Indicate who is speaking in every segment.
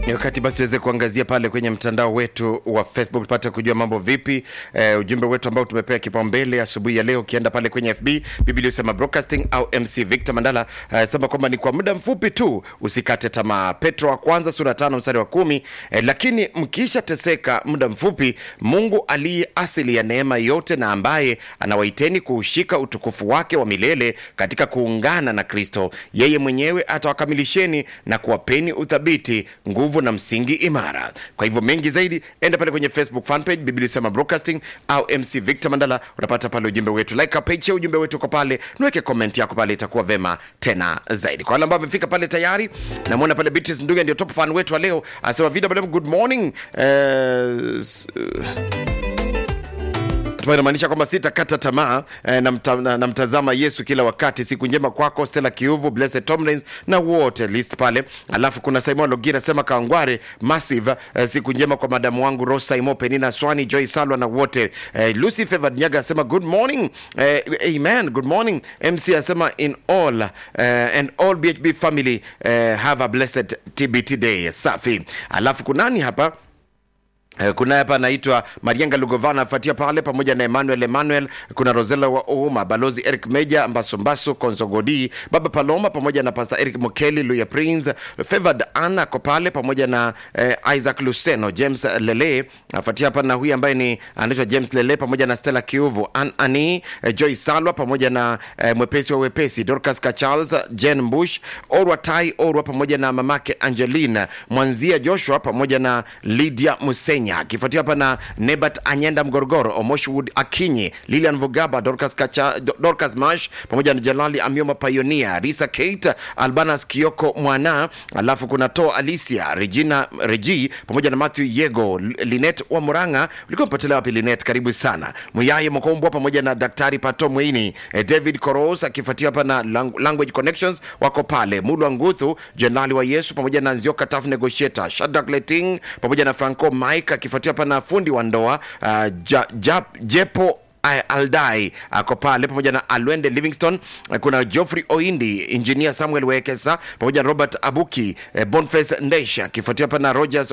Speaker 1: Ni wakati basi tuweze kuangazia pale kwenye mtandao wetu wa Facebook tupate kujua mambo vipi. Ujumbe wetu ambao tumepewa kipaumbele asubuhi ya leo, ukienda pale kwenye FB Biblia Usema Broadcasting au MC Victor Mandala, sema kwamba ni kwa muda mfupi tu, usikate tamaa. Petro wa kwanza sura 5 mstari wa 10, lakini mkisha teseka muda mfupi, Mungu aliye asili ya neema yote na ambaye anawaiteni kuushika utukufu wake wa milele katika kuungana na Kristo, yeye mwenyewe atawakamilisheni na kuwapeni uthabiti, nguvu na msingi imara. Kwa hivyo mengi zaidi, enda pale kwenye Facebook fanpage Biblia Usema Broadcasting au MC Victor Mandala, utapata pale ujumbe wetu. Like a page, ujumbe wetu uko pale, niweke comment yako pale, itakuwa vema tena zaidi. Kwa wale ambao wamefika pale tayari, namuona pale Beatrice Nduga ndio top fan wetu wa leo, anasema video good morning. Tunamaanisha kwamba sitakata tamaa, na mtazama Yesu kila wakati. Siku njema kwako Stella Kiuvu, Blessed Tomlins na wote list pale. Alafu kuna Simon Logira sema Kawangware Massive, siku njema kwa madamu wangu Rosa Imo, Penina Swani, Joy Salwa na wote. Lucy Favored Nyaga sema good morning, amen, good morning. MC asema in all and all BHB family have a blessed TBT day. Safi. Alafu kunani hapa? Kuna hapa anaitwa Marianga Lugovana afuatia pale pamoja na Emmanuel, kuna Rosella wa Ouma, Balozi Eric Meja, Mbaso Konzogodi, Baba Paloma pamoja na Pastor Eric Mokeli, Luya Prince, Favored Anna ko pale pamoja na Isaac Luceno, James Lele afuatia hapa na huyu ambaye ni anaitwa James Lele pamoja na Stella Kiuvu, Ani Joy Salwa pamoja na mwepesi wa wepesi Dorcas Charles, Jen Bush, Orwa Tai Orwa pamoja na mamake Angelina Mwanzia Joshua pamoja na Lydia Musenya, kifuatia hapa na Nebat Anyenda Mgorogoro, Omoshwood Akinyi, Lilian Vugaba, Dorcas Mash pamoja na Jalali Amioma Pioneer, Risa Kate, Albanas Kioko Mwana. Alafu kuna To Alicia, Regina Regi pamoja na Matthew Yego, Linet wa Muranga. Ulikuwa mpatela wapi Linet? Karibu sana. Muyaye Mokombo pamoja na Daktari Pato Mweini, David Koros akifuatia hapa na Language Connections wako pale, Mulwa Nguthu, Jenali wa Yesu pamoja na Nzioka Tough Negotiator, Shadrack Leting pamoja na Franco Mike akifuatia hapa na fundi wa ndoa Jepo Aldai ako pale pamoja na Alwende Livingston. Kuna Geoffrey Oindi, Engineer Samuel Wekesa pamoja na Robert Abuki, Boniface Ndesha kifuatia hapa na Rogers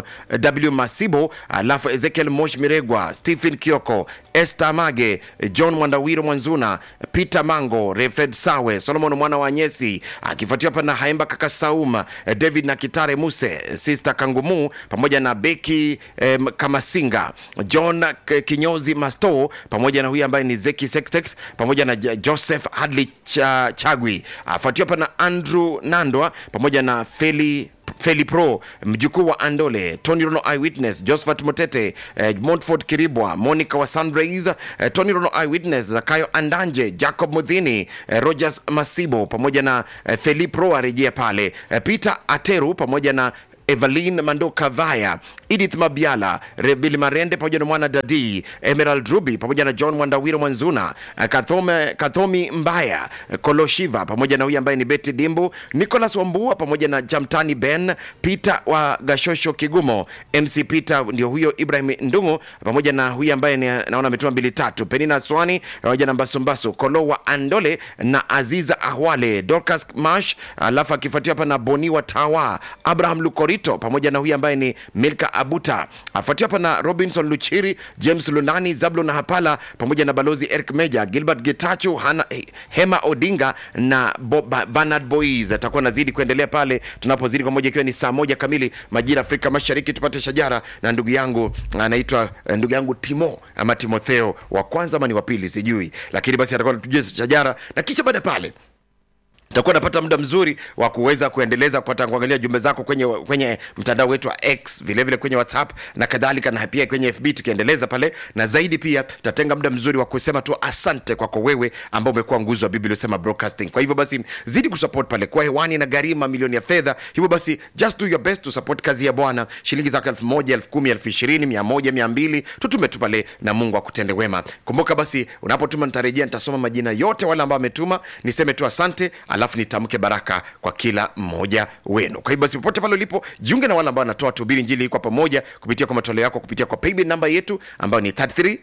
Speaker 1: W Masibo, alafu Ezekiel Mosh Miregwa, Stephen Kioko, Esther Mage, John Mwandawiro Mwanzuna, Peter Mango, Refred Sawe, Solomon Mwana wa Nyesi akifuatia hapa na Haimba Kaka Sauma, David na Kitare Muse, Sister Kangumu pamoja na Becky Kamasinga, John Kinyozi Masto pamoja na huyu ambaye ni Zeki Sextex pamoja na Joseph Hadley Chagwi, afuatia hapa na Andrew Nandwa pamoja na Feli Pro, mjukuu wa Andole, Tony Rono Eyewitness, Josephat Motete, Montford Kiribwa, Monica wa Sunrays, Tony Rono Eyewitness, Zakayo Andanje, Jacob Mudhini, Rogers Masibo pamoja na Feli Pro arejea pale, Peter Ateru pamoja na Evelyn Mandoka Vaya, Edith Mabiala, Rebili Marende pamoja na Mwana Dadi, Emerald Ruby pamoja na John Mwandawiro Mwanzuna, Kathomi Mbaya, Koloshiva pamoja na huyu ambaye ni Betty Dimbu, Nicholas Wambua pamoja na Jamtani Ben, Peter wa Gashosho Kigumo, MC Peter ndio huyo, Ibrahim Ndungu pamoja na huyu ambaye naona ametuma 2-3, Penina Swani pamoja na Mbasombaso, Kolo wa Andole na Aziza Ahwale, Dorcas Mash, alafu akifuatia hapa na Boni wa Tawa, Abraham Lukorito pamoja na huyu ambaye ni Milka Abuta, afuatia hapa na Robinson Luchiri, James Lunani, Zablon Hapala pamoja na Balozi Eric Meja, Gilbert Getachu, Hema Odinga na Bernard Boys. Atakuwa nazidi kuendelea pale tunapozidi kwa moja, ikiwa ni saa 1 kamili majira Afrika Mashariki. Tupate shajara na ndugu yangu anaitwa Timo ama Timotheo wa kwanza ama ni wa pili sijui, lakini basi atakuwa anatujia shajara na kisha baada pale tutakuwa napata muda mzuri wa kuweza kuendeleza kupata kuangalia jumbe zako kwenye mtandao wetu wa X, vile vile kwenye WhatsApp na kadhalika, na pia kwenye FB tukiendeleza pale, na zaidi pia tutatenga muda mzuri wa kusema tu asante kwako wewe ambao umekuwa nguzo wa Biblia Usema Broadcasting. Kwa hivyo basi zidi kusupport pale, kwa hewani na gharimu milioni ya fedha. Hivyo basi just do your best to support kazi ya Bwana. Shilingi zako 1000, 10,000, 20,000, 100, 200 tutume tu pale na Mungu akutende wema. Kumbuka basi unapotuma nitarejea, nitasoma majina yote wale ambao wametuma, niseme tu asante, alafu nitamke baraka kwa kila mmoja wenu. Kwa hivyo basi popote pale ulipo, jiunge na wale ambao wanatoa tuhubiri injili kwa pamoja kupitia kwa matoleo yako kupitia kwa paybill namba yetu ambayo ni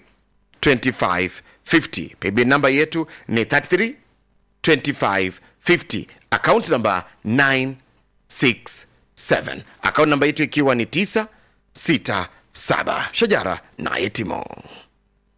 Speaker 1: 332550. Paybill namba yetu ni 332550. Account number 967. akaunti namba yetu ikiwa ni 967. Shajara naye Timo.